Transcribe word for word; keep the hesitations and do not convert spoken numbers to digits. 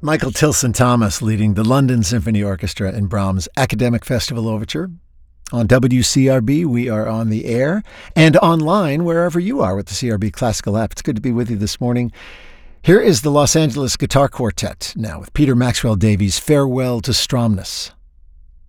Michael Tilson Thomas leading the London Symphony Orchestra in Brahms' Academic Festival Overture. On W C R B, we are on the air and online wherever you are with the C R B Classical app. It's good to be with you this morning. Here is the Los Angeles Guitar Quartet now with Peter Maxwell Davies' Farewell to Stromness.